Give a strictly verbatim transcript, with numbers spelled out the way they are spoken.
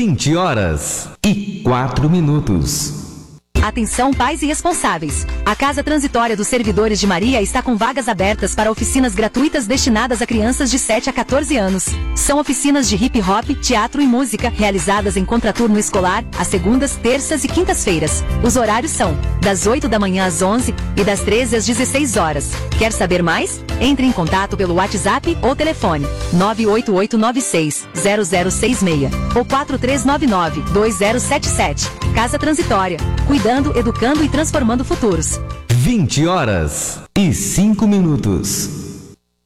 vinte horas e quatro minutos. Atenção, pais e responsáveis. A Casa Transitória dos Servidores de Maria está com vagas abertas para oficinas gratuitas destinadas a crianças de sete a quatorze anos. São oficinas de hip hop, teatro e música realizadas em contraturno escolar às segundas, terças e quintas-feiras. Os horários são das oito da manhã às onze e das treze às dezesseis horas. Quer saber mais? Entre em contato pelo WhatsApp ou telefone nove oito oito nove seis zero zero seis seis ou quatro três nove nove dois zero sete sete. Casa Transitória. Cuidando, educando e transformando futuros. vinte horas e cinco minutos.